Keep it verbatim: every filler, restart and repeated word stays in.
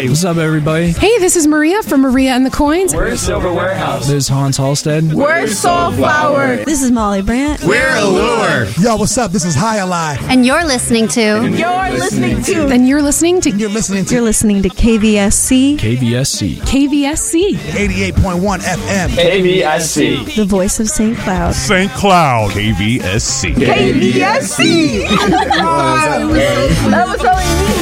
Hey, what's up, everybody? Hey, this is Maria from Maria and the Coins. We're Silver Warehouse. This is Hans Halstead. We're Soulflower. This is Molly Brandt. We're Allure. Yo, what's up? This is High Alive. And you're listening to. And you're listening to. And you're listening to. You're listening to. You're listening to K V S C. K V S C. K V S C. eighty-eight point one F M. K V S C. The voice of Saint Cloud. Saint Cloud. K V S C. K V S C. That was only me.